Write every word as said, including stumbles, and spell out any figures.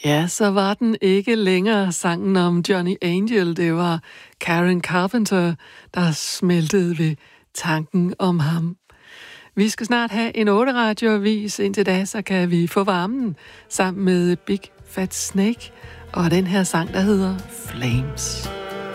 Ja, så var den ikke længere sangen om Johnny Angel. Det var Karen Carpenter, der smeltede ved tanken om ham. Vi skal snart have en otte radioavis. Indtil da, så kan vi få varmen sammen med Big Fat Snake og den her sang, der hedder Flames.